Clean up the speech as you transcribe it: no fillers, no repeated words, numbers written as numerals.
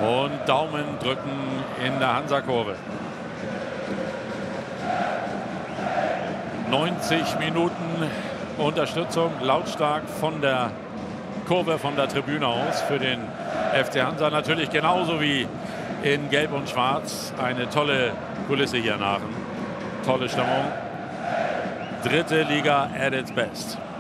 Und Daumen drücken in der Hansa-Kurve. 90 Minuten Unterstützung, lautstark von der Kurve, von der Tribüne aus für den FC Hansa. Natürlich genauso wie in Gelb und Schwarz. Eine tolle Kulisse hier in Aachen. Tolle Stimmung. Dritte Liga at its best.